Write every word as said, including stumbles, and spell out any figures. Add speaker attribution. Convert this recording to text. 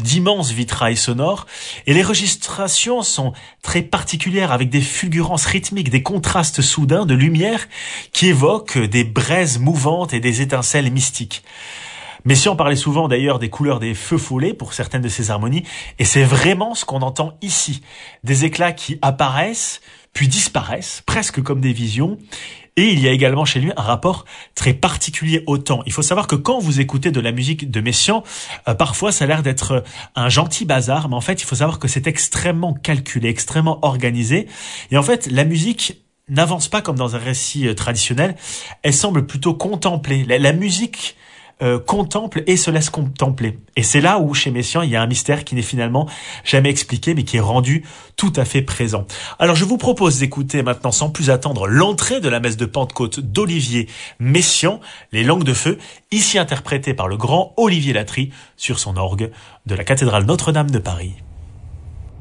Speaker 1: d'immenses vitrails sonores et les registrations sont très particulières avec des fulgurances rythmiques, des contrastes soudains de lumière qui évoquent des braises mouvantes et des étincelles mystiques. Messiaen parlait souvent d'ailleurs des couleurs des feux follets pour certaines de ses harmonies, et c'est vraiment ce qu'on entend ici. Des éclats qui apparaissent, puis disparaissent, presque comme des visions, et il y a également chez lui un rapport très particulier au temps. Il faut savoir que quand vous écoutez de la musique de Messiaen, euh, parfois ça a l'air d'être un gentil bazar, mais en fait il faut savoir que c'est extrêmement calculé, extrêmement organisé, et en fait la musique n'avance pas comme dans un récit euh, traditionnel, elle semble plutôt contempler. La, la musique Euh, contemple et se laisse contempler. Et c'est là où, chez Messiaen, il y a un mystère qui n'est finalement jamais expliqué, mais qui est rendu tout à fait présent. Alors, je vous propose d'écouter maintenant, sans plus attendre, l'entrée de la messe de Pentecôte d'Olivier Messiaen, Les Langues de Feu, ici interprétée par le grand Olivier Latry sur son orgue de la cathédrale Notre-Dame de Paris.